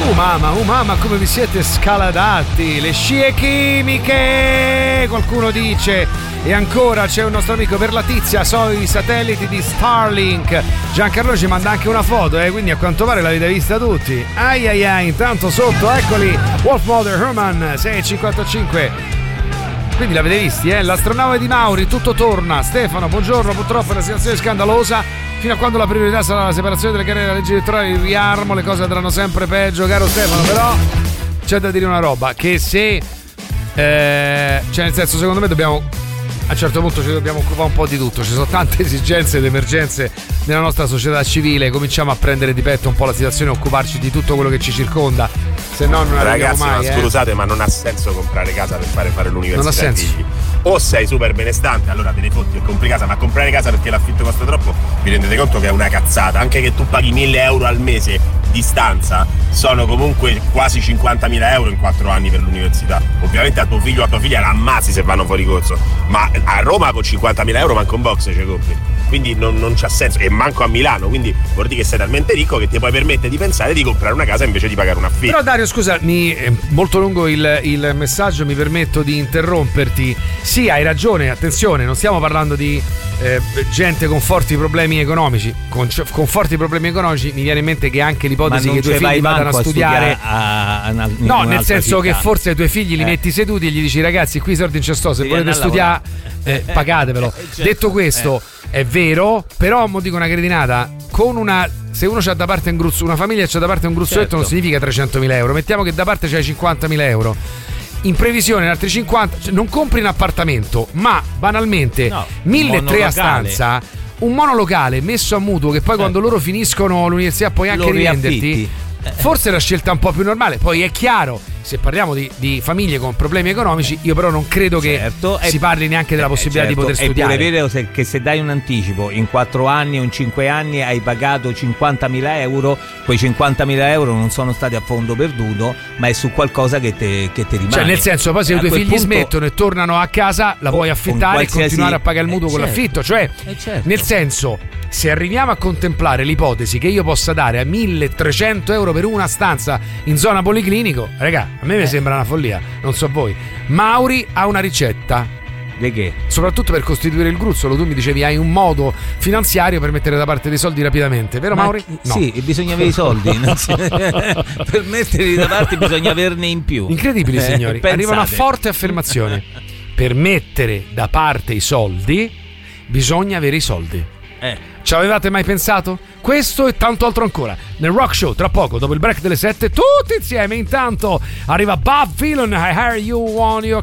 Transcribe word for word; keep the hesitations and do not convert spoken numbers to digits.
Uh mamma, uh mamma, come vi siete scaladati. Le scie chimiche, qualcuno dice. E ancora c'è un nostro amico per la tizia, so i satelliti di Starlink. Giancarlo ci manda anche una foto, eh, quindi a quanto pare l'avete vista tutti. Ai ai ai, intanto sotto, eccoli, Wolf Mother Herman sei e cinquantacinque. Quindi l'avete visti, eh? L'astronave di Mauri, tutto torna. Stefano, buongiorno, purtroppo è una situazione scandalosa. Fino a quando la priorità sarà la separazione delle carriere della legge elettorale, il riarmo, le cose andranno sempre peggio, caro Stefano. Però c'è da dire una roba, che se eh, cioè nel senso, secondo me dobbiamo, a un certo punto ci dobbiamo occupare un po' di tutto. Ci sono tante esigenze ed emergenze nella nostra società civile. Cominciamo a prendere di petto un po' la situazione e occuparci di tutto quello che ci circonda, se no non arriviamo mai. Ragazzi, ma eh. scusate, ma non ha senso comprare casa per fare fare l'università. Non ha senso. Figli. O sei super benestante, allora te ne fotti e compri casa, ma comprare casa perché l'affitto costa troppo, vi rendete conto che è una cazzata. Anche che tu paghi mille euro al mese di stanza, sono comunque quasi cinquantamila euro in quattro anni per l'università. Ovviamente a tuo figlio o a tua figlia l'ammazzi se vanno fuori corso, ma a Roma con cinquantamila euro manco un box ci compri. Quindi non, non c'ha senso, e manco a Milano, quindi vuol dire che sei talmente ricco che ti puoi permettere di pensare di comprare una casa invece di pagare un affitto. Però Dario, scusa, mi, è molto lungo il, il messaggio, mi permetto di interromperti. Sì, hai ragione, attenzione, non stiamo parlando di eh, gente con forti problemi economici. Con, con forti problemi economici mi viene in mente che anche l'ipotesi che i tuoi figli vadano a studiare, a, a una, no, nel senso città. Che forse ai tuoi figli li eh. metti seduti e gli dici: ragazzi, qui i soldi in c'è sto, se Devi volete studiare eh, pagatevelo. certo. Detto questo, eh. è vero, però mo dico una cretinata, con una, se uno c'ha da parte un gruzzo, una famiglia c'ha da parte un gruzzoletto, certo. non significa trecentomila euro. Mettiamo che da parte c'hai cinquantamila euro. In previsione in altri cinquanta, cioè non compri un appartamento, ma banalmente no, milletrecento a stanza, un monolocale messo a mutuo che poi certo. quando loro finiscono l'università puoi anche lo rivenderti. riaffitti. Forse è la scelta un po' più normale. Poi è chiaro, se parliamo di, di famiglie con problemi economici, io però non credo certo, che si parli neanche della possibilità certo, di poter studiare. È pure vero se, che se dai un anticipo in quattro anni o in cinque anni hai pagato cinquantamila euro, quei cinquantamila euro non sono stati a fondo perduto, ma è su qualcosa che te, che te rimane. Cioè nel senso, poi se i tuoi figli punto, smettono e tornano a casa, la puoi affittare e continuare a pagare il mutuo eh, con certo, l'affitto. Cioè eh, certo. nel senso, se arriviamo a contemplare l'ipotesi che io possa dare a milletrecento euro per una stanza in zona policlinico, raga, a me mi sembra una follia, non so voi. Mauri ha una ricetta. Di che? Soprattutto per costituire il gruzzolo. Tu mi dicevi hai un modo finanziario per mettere da parte dei soldi rapidamente, vero? Ma Mauri? No. Sì, bisogna avere i soldi. Non si... per metterli da parte bisogna averne in più. Incredibili, signori. Eh, arriva una forte affermazione. Per mettere da parte i soldi bisogna avere i soldi. Eh. Ci avevate mai pensato? Questo e tanto altro ancora nel Rock Show, tra poco, dopo il break delle sette, tutti insieme. Intanto arriva Bob Dylan, I Hear You On Your